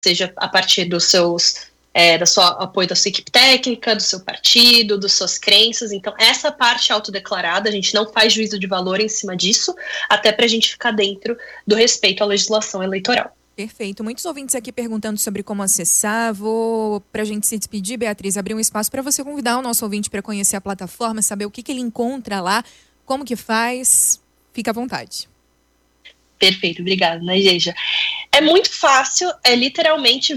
seja a partir dos seus apoio da sua equipe técnica, do seu partido, das suas crenças. Então, essa parte autodeclarada, a gente não faz juízo de valor em cima disso, até para a gente ficar dentro do respeito à legislação eleitoral. Perfeito. Muitos ouvintes aqui perguntando sobre como acessar. Vou, para a gente se despedir, Beatriz, abrir um espaço para você convidar o nosso ouvinte para conhecer a plataforma, saber o que ele encontra lá, como que faz. Fica à vontade. Perfeito, obrigada, Najeja. É muito fácil, é literalmente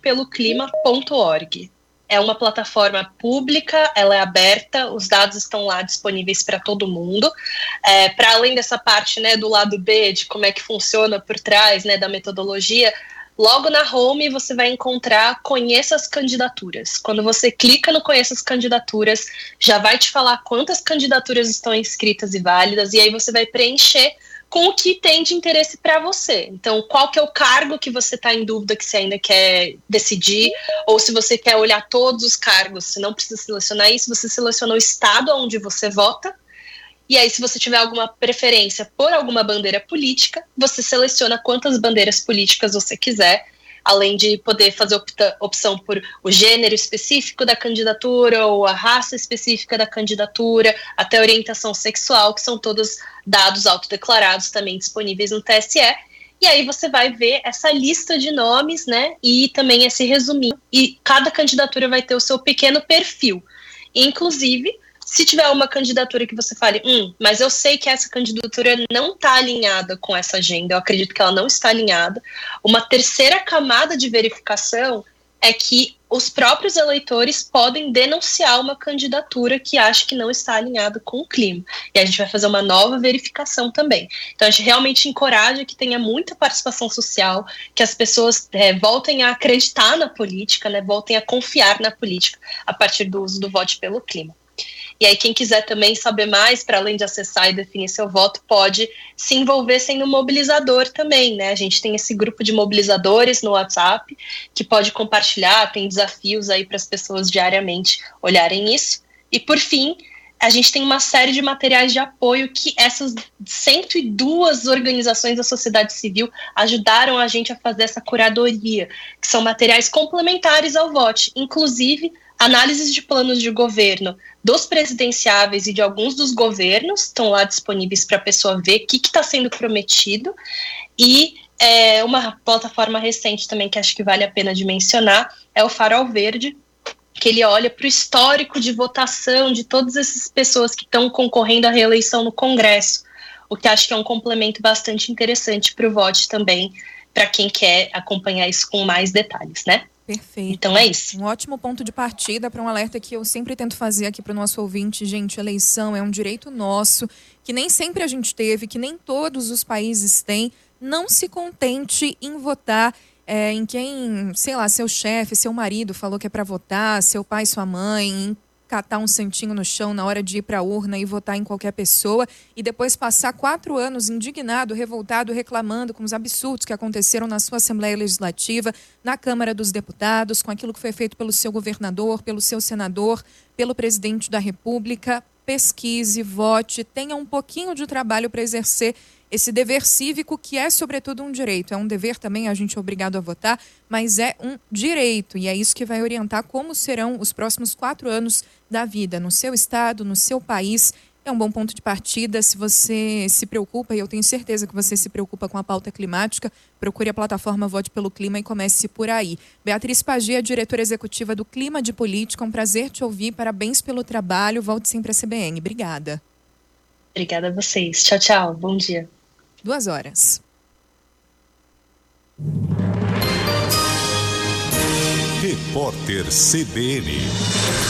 votepeloclima.org. É uma plataforma pública, ela é aberta, os dados estão lá disponíveis para todo mundo. Para além dessa parte, né, do lado B, de como é que funciona por trás, né, da metodologia, logo na home você vai encontrar Conheça as Candidaturas. Quando você clica no Conheça as Candidaturas, já vai te falar quantas candidaturas estão inscritas e válidas, e aí você vai preencher com o que tem de interesse para você. Então, qual que é o cargo que você está em dúvida que você ainda quer decidir, ou se você quer olhar todos os cargos, você não precisa selecionar isso, você seleciona o estado onde você vota, e aí se você tiver alguma preferência por alguma bandeira política, você seleciona quantas bandeiras políticas você quiser, além de poder fazer opção por o gênero específico da candidatura ou a raça específica da candidatura, até a orientação sexual, que são todos dados autodeclarados também disponíveis no TSE. E aí você vai ver essa lista de nomes, né, e também esse resuminho. E cada candidatura vai ter o seu pequeno perfil. Inclusive, se tiver uma candidatura que você fale, mas eu sei que essa candidatura não está alinhada com essa agenda, eu acredito que ela não está alinhada, uma terceira camada de verificação é que os próprios eleitores podem denunciar uma candidatura que acha que não está alinhada com o clima. E a gente vai fazer uma nova verificação também. Então a gente realmente encoraja que tenha muita participação social, que as pessoas voltem a acreditar na política, né, voltem a confiar na política a partir do uso do Vote pelo Clima. E aí quem quiser também saber mais, para além de acessar e definir seu voto, pode se envolver sendo mobilizador também, né? A gente tem esse grupo de mobilizadores no WhatsApp, que pode compartilhar, tem desafios aí para as pessoas diariamente olharem isso. E por fim, a gente tem uma série de materiais de apoio que essas 102 organizações da sociedade civil ajudaram a gente a fazer essa curadoria, que são materiais complementares ao voto, inclusive análises de planos de governo dos presidenciáveis e de alguns dos governos estão lá disponíveis para a pessoa ver o que está sendo prometido, e uma plataforma recente também que acho que vale a pena de mencionar é o Farol Verde, que ele olha para o histórico de votação de todas essas pessoas que estão concorrendo à reeleição no Congresso, o que acho que é um complemento bastante interessante para o voto também, para quem quer acompanhar isso com mais detalhes, né? Perfeito. Então é isso. Um ótimo ponto de partida para um alerta que eu sempre tento fazer aqui para o nosso ouvinte. Gente, eleição é um direito nosso, que nem sempre a gente teve, que nem todos os países têm. Não se contente em votar em quem, sei lá, seu chefe, seu marido falou que é para votar, seu pai, sua mãe, em catar um santinho no chão na hora de ir para a urna e votar em qualquer pessoa e depois passar 4 anos indignado, revoltado, reclamando com os absurdos que aconteceram na sua Assembleia Legislativa, na Câmara dos Deputados, com aquilo que foi feito pelo seu governador, pelo seu senador, pelo presidente da República. Pesquise, vote, tenha um pouquinho de trabalho para exercer esse dever cívico, que é, sobretudo, um direito. É um dever também, a gente é obrigado a votar, mas é um direito. E é isso que vai orientar como serão os próximos 4 anos da vida, no seu estado, no seu país. É um bom ponto de partida. Se você se preocupa, e eu tenho certeza que você se preocupa com a pauta climática, procure a plataforma Vote pelo Clima e comece por aí. Beatriz Pagê, diretora executiva do Clima de Política, um prazer te ouvir. Parabéns pelo trabalho. Volte sempre à CBN. Obrigada. Obrigada a vocês. Tchau, tchau. Bom dia. 2 horas. Repórter CBN.